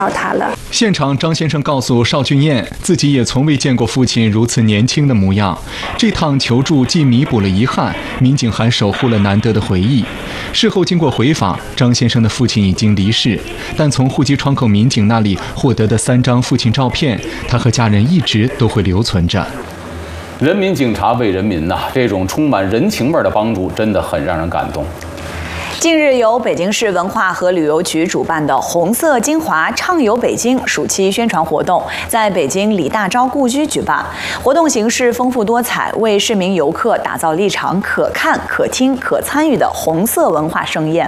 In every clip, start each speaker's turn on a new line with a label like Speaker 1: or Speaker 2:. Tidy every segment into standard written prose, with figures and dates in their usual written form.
Speaker 1: 他了。
Speaker 2: 现场，张先生告诉邵俊彦，自己也从未见过父亲如此年轻的模样。这趟求助既弥补了遗憾，民警还守护了难得的回忆。事后经过回访，张先生的父亲已经离世，但从户籍窗口民警那里获得的3张父亲照片，他和家人一直都会留存着。
Speaker 3: 人民警察为人民呐，这种充满人情味的帮助，真的很让人感动。
Speaker 4: 近日，由北京市文化和旅游局主办的“红色金华畅游北京”暑期宣传活动，在北京李大钊故居举办。活动形式丰富多彩，为市民游客打造了一场可看、可听、可参与的红色文化盛宴。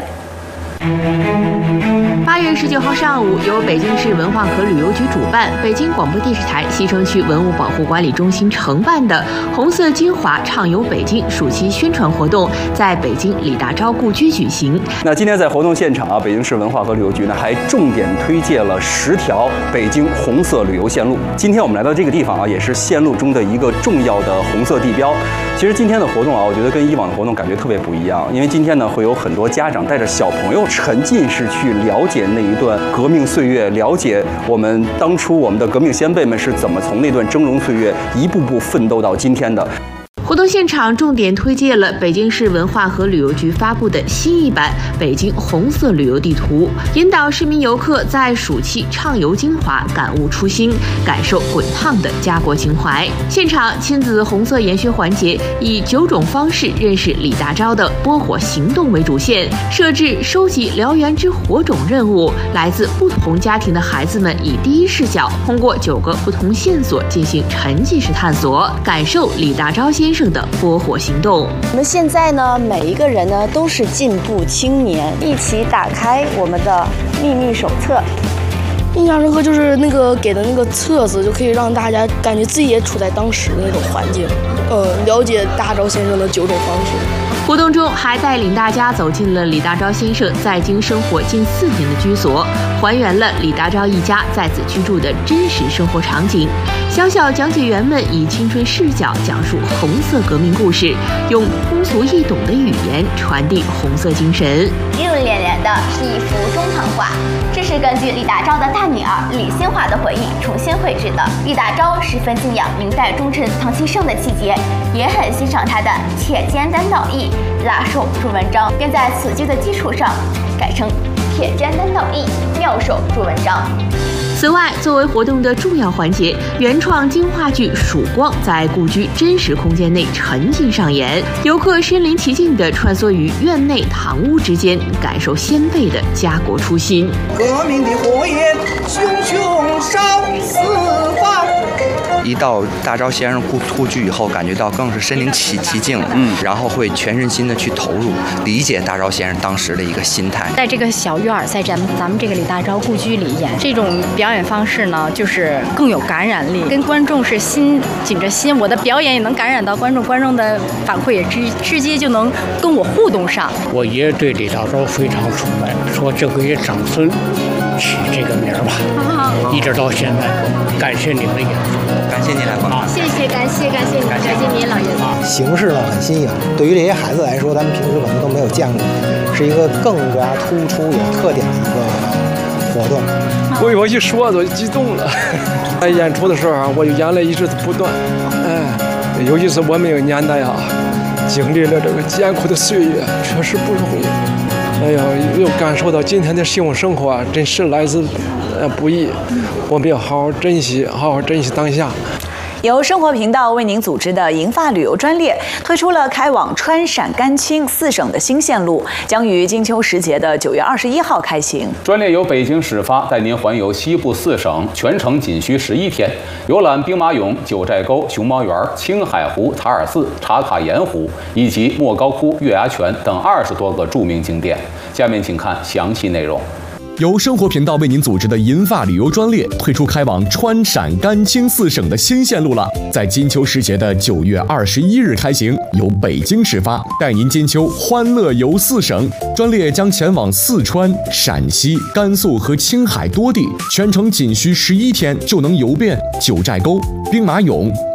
Speaker 5: 8月19号上午，由北京市文化和旅游局主办，北京广播电视台西城区文物保护管理中心承办的“红色金华畅游北京”暑期宣传活动，在北京李大钊故居举行。
Speaker 6: 那今天在活动现场啊，北京市文化和旅游局呢还重点推介了10条北京红色旅游线路。今天我们来到这个地方啊，也是线路中的一个重要的红色地标。其实今天的活动啊，我觉得跟以往的活动感觉特别不一样，因为今天呢会有很多家长带着小朋友沉浸式去了解那一段革命岁月，了解我们当初我们的革命先辈们是怎么从那段峥嵘岁月一步步奋斗到今天的。
Speaker 5: 活动现场重点推介了北京市文化和旅游局发布的新一版北京红色旅游地图，引导市民游客在暑期畅游金华，感悟初心，感受滚烫的家国情怀。现场亲子红色研学环节以9种方式认识李大钊的拨火行动为主线，设置收集燎原之火种任务。来自不同家庭的孩子们以第一视角，通过9个不同线索进行沉浸式探索，感受李大钊先生的拨火行动。
Speaker 1: 我们现在呢，每一个人呢都是进步青年，一起打开我们的秘密手册。
Speaker 7: 印象深刻就是那个给的那个册子，就可以让大家感觉自己也处在当时的那种环境，了解大钊先生的9种方式。
Speaker 5: 活动中还带领大家走进了李大钊先生在京生活近4年的居所，还原了李大钊一家在此居住的真实生活场景。小小讲解员们以青春视角讲述红色革命故事，用通俗易懂的语言传递红色精神。
Speaker 8: 映入眼帘的是一幅中堂画，这是根据李大钊的大女儿李新华的回忆重新绘制的。李大钊十分敬仰明代忠臣唐其盛的气节，也很欣赏他的铁肩担道义、拉手著文章，便在此句的基础上改成铁肩担道义、妙手著文章。
Speaker 5: 此外，作为活动的重要环节，原创京话剧《曙光》在故居真实空间内沉浸上演，游客身临其境地穿梭于院内堂屋之间，感受先辈的家国初心。
Speaker 9: 革命的火焰熊熊烧四方。
Speaker 10: 一到大钊先生故居以后，感觉到更是身临其境，然后会全身心的去投入，理解大钊先生当时的一个心态。
Speaker 11: 在这个小院儿，在咱们这个李大钊故居里演这种表演方式呢，就是更有感染力，跟观众是心紧着心，我的表演也能感染到观众，观众的反馈也直接就能跟我互动上。
Speaker 12: 我爷爷对李大钊非常崇拜，说这个给长孙取这个名儿吧，一直到现在。感谢您的演出，
Speaker 10: 感谢您来观看，
Speaker 11: 谢谢，感谢您，感谢您老爷子。
Speaker 13: 形式呢很新颖，对于这些孩子来说，咱们平时可能都没有见过，是一个更加突出有特点的一个活动。
Speaker 14: 我一说都激动了，在演出的时候啊，我眼泪一直不断。尤其是我们这个年代啊，经历了这个艰苦的岁月，确实不容易。又感受到今天的幸福生活啊，真是来自不易，我们要好好珍惜当下。
Speaker 4: 由生活频道为您组织的银发旅游专列推出了开往川陕甘青4省的新线路，将于金秋时节的9月21号开行。
Speaker 3: 专列由北京始发，带您环游西部4省，全程仅需11天，游览兵马俑、九寨沟、熊猫园、青海湖、塔尔寺、茶卡盐湖以及莫高窟、月牙泉等20多个著名景点。下面请看详细内容。
Speaker 2: 由生活频道为您组织的银发旅游专列推出开往川陕甘青4省的新线路了，在金秋时节的9月21日开行，由北京始发，带您金秋欢乐游4省。专列将前往四川、陕西、甘肃和青海多地，全程仅需11天就能游遍九寨沟、兵马俑、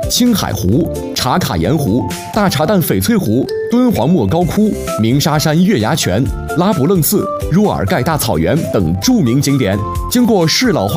Speaker 15: 青海湖、茶卡盐湖、大茶蛋翡翠湖、敦煌莫高窟、鸣沙山月牙泉、拉卜楞寺、若尔盖大草原等著名景点。经过适老化